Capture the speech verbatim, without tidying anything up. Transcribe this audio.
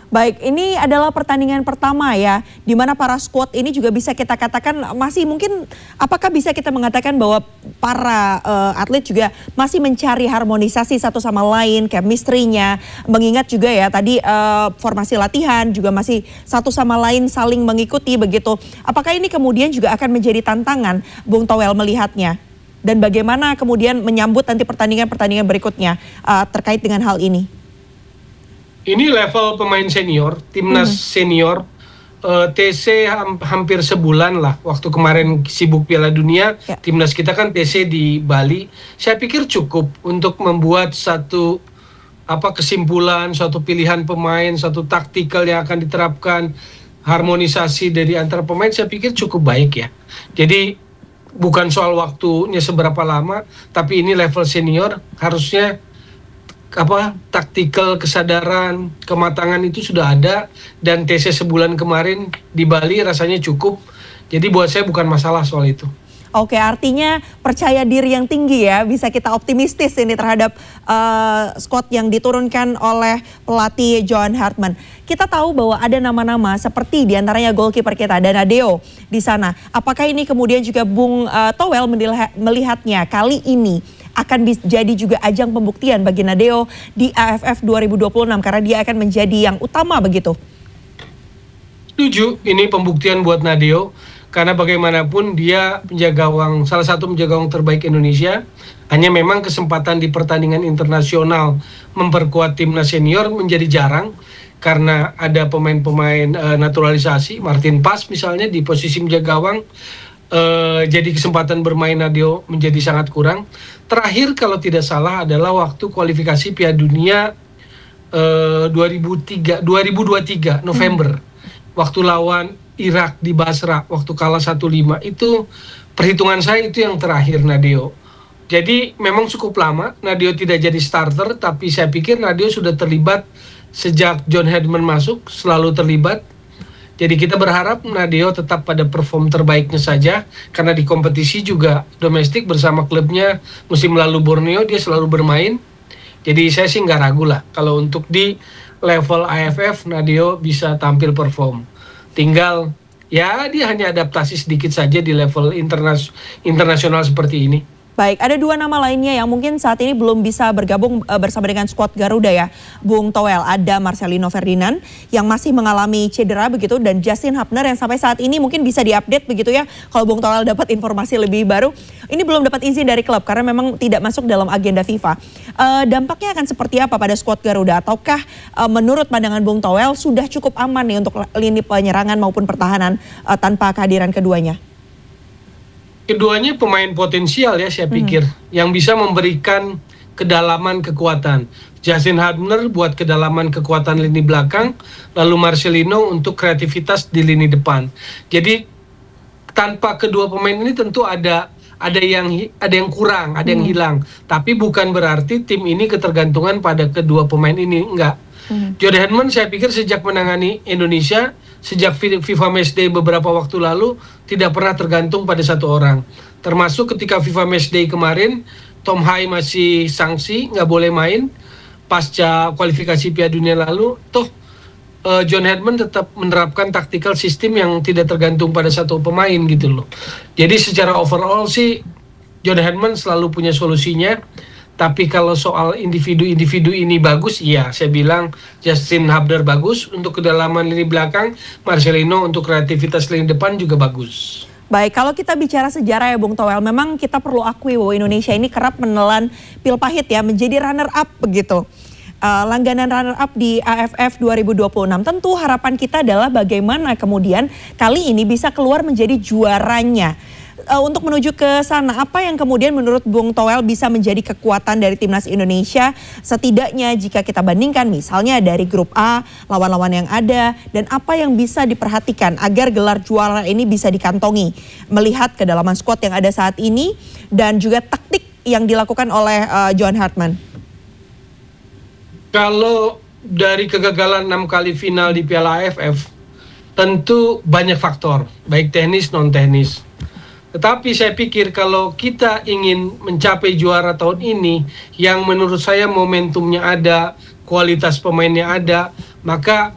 Baik, ini adalah pertandingan pertama ya, di mana para squad ini juga bisa kita katakan masih mungkin, apakah bisa kita mengatakan bahwa para uh, atlet juga masih mencari harmonisasi satu sama lain, chemistry-nya, mengingat juga ya tadi uh, formasi latihan juga masih satu sama lain saling mengikuti begitu. Apakah ini kemudian juga akan menjadi tantangan Bung Toel melihatnya? Dan bagaimana kemudian menyambut nanti pertandingan-pertandingan berikutnya uh, terkait dengan hal ini? Ini level pemain senior, timnas hmm. senior, uh, T C ham, hampir sebulan lah. Waktu kemarin sibuk Piala Dunia, ya. Timnas kita kan T C di Bali. Saya pikir cukup untuk membuat satu apa kesimpulan, suatu pilihan pemain, satu taktikal yang akan diterapkan, harmonisasi dari antara pemain. Saya pikir cukup baik ya. Jadi bukan soal waktunya seberapa lama, tapi ini level senior harusnya apa taktikal, kesadaran, kematangan itu sudah ada, dan T C sebulan kemarin di Bali rasanya cukup. Jadi buat saya bukan masalah soal itu. Oke, artinya percaya diri yang tinggi ya, bisa kita optimistis ini terhadap uh, squad yang diturunkan oleh pelatih Johan Hartman. Kita tahu bahwa ada nama-nama seperti diantaranya goalkeeper kita Danadeo di sana. Apakah ini kemudian juga Bung uh, Toel melihatnya kali ini akan jadi juga ajang pembuktian bagi Nadeo di A F F dua ribu dua puluh enam karena dia akan menjadi yang utama begitu? Setuju, ini pembuktian buat Nadeo karena bagaimanapun dia penjaga gawang, salah satu penjaga gawang terbaik Indonesia. Hanya memang kesempatan di pertandingan internasional memperkuat timnas senior menjadi jarang karena ada pemain-pemain uh, naturalisasi, Martin Pas misalnya di posisi penjaga gawang. Uh, jadi kesempatan bermain Nadeo menjadi sangat kurang. Terakhir kalau tidak salah adalah waktu kualifikasi Piala Dunia uh, dua ribu dua puluh tiga November, hmm. waktu lawan Irak di Basra, waktu kalah satu lima, itu perhitungan saya itu yang terakhir Nadeo. Jadi memang cukup lama Nadeo tidak jadi starter, tapi saya pikir Nadeo sudah terlibat sejak John Hedman masuk, selalu terlibat. Jadi kita berharap Nadeo tetap pada perform terbaiknya saja, karena di kompetisi juga domestik bersama klubnya musim lalu Borneo dia selalu bermain. Jadi saya sih nggak ragu lah kalau untuk di level A F F Nadeo bisa tampil perform. Tinggal ya dia hanya adaptasi sedikit saja di level internas internasional seperti ini. Baik, ada dua nama lainnya yang mungkin saat ini belum bisa bergabung uh, bersama dengan skuad Garuda ya, Bung Toel. Ada Marcelino Ferdinand yang masih mengalami cedera begitu, dan Justin Hubner yang sampai saat ini mungkin bisa diupdate begitu ya. Kalau Bung Toel dapat informasi lebih baru, ini belum dapat izin dari klub karena memang tidak masuk dalam agenda FIFA. Uh, dampaknya akan seperti apa pada skuad Garuda? Ataukah uh, menurut pandangan Bung Toel sudah cukup aman nih untuk lini penyerangan maupun pertahanan uh, tanpa kehadiran keduanya? Keduanya pemain potensial ya saya pikir, hmm. yang bisa memberikan kedalaman kekuatan. Justin Hubner buat kedalaman kekuatan lini belakang, lalu Marcelino untuk kreativitas di lini depan. Jadi tanpa kedua pemain ini tentu ada ada yang ada yang kurang, ada hmm. yang hilang. Tapi bukan berarti tim ini ketergantungan pada kedua pemain ini, enggak. Hmm. John Hedman saya pikir sejak menangani Indonesia, sejak FIFA Matchday beberapa waktu lalu, tidak pernah tergantung pada satu orang. Termasuk ketika FIFA Matchday kemarin, Tom Hai masih sanksi, nggak boleh main. Pasca kualifikasi Piala Dunia lalu, toh uh, John Hedman tetap menerapkan tactical system yang tidak tergantung pada satu pemain gitu loh. Jadi secara overall sih, John Hedman selalu punya solusinya. Tapi kalau soal individu-individu ini bagus, iya saya bilang Justin Hubner bagus untuk kedalaman lini belakang, Marcelino untuk kreativitas lini depan juga bagus. Baik, kalau kita bicara sejarah ya Bung Toel, memang kita perlu akui bahwa Indonesia ini kerap menelan pil pahit ya, menjadi runner up begitu. Uh, langganan runner up di A F F dua ribu dua puluh enam. Tentu harapan kita adalah bagaimana kemudian kali ini bisa keluar menjadi juaranya. Uh, untuk menuju ke sana, apa yang kemudian menurut Bung Toel bisa menjadi kekuatan dari timnas Indonesia setidaknya jika kita bandingkan misalnya dari grup A, lawan-lawan yang ada, dan apa yang bisa diperhatikan agar gelar juara ini bisa dikantongi melihat kedalaman skuad yang ada saat ini dan juga taktik yang dilakukan oleh uh, Johan Hartman? Kalau dari kegagalan enam kali final di Piala A F F, tentu banyak faktor, baik teknis non-teknis. Tetapi saya pikir kalau kita ingin mencapai juara tahun ini, yang menurut saya momentumnya ada, kualitas pemainnya ada, maka